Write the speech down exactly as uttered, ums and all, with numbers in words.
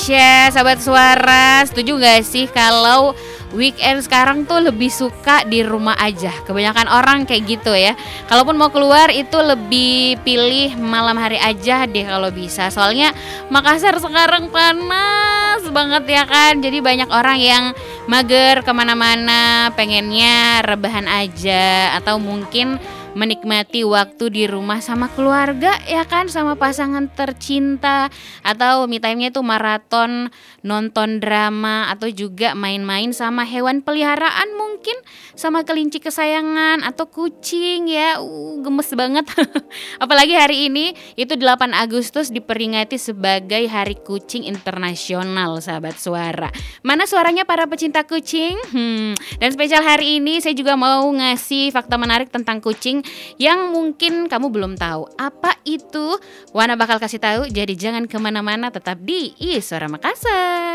Cia, sahabat suara, setuju gak sih kalau weekend sekarang tuh lebih suka di rumah aja? Kebanyakan orang kayak gitu ya. Kalaupun mau keluar itu lebih pilih malam hari aja deh kalau bisa. Soalnya Makassar sekarang panas banget ya kan. Jadi banyak orang yang mager kemana-mana, pengennya rebahan aja. Atau mungkin menikmati waktu di rumah sama keluarga ya kan, sama pasangan tercinta, atau me time-nya itu maraton nonton drama, atau juga main-main sama hewan peliharaan, mungkin sama kelinci kesayangan atau kucing ya. Uh, gemes banget. Apalagi hari ini itu delapan Agustus diperingati sebagai Hari Kucing Internasional, sahabat suara. Mana suaranya para pecinta kucing? Hmm. Dan spesial hari ini saya juga mau ngasih fakta menarik tentang kucing yang mungkin kamu belum tahu. Apa itu? Wana bakal kasih tahu, jadi jangan kemana-mana, tetap di Ih Suara Makassar.